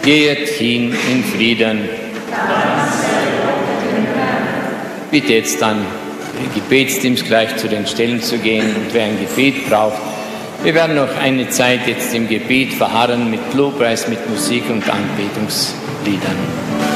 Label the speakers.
Speaker 1: Geht hin in Frieden. Bitte jetzt dann die Gebetsteams gleich zu den Stellen zu gehen und wer ein Gebet braucht. Wir werden noch eine Zeit jetzt im Gebet verharren mit Lobpreis, mit Musik und Anbetungsliedern.